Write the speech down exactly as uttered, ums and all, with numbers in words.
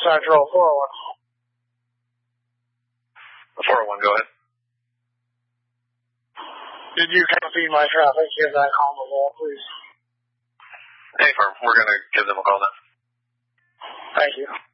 Central, four oh one. The four oh one, go ahead. Did you copy my traffic? Give that call the wall, please. Hey, firm, we're going to give them a call now. Thank you.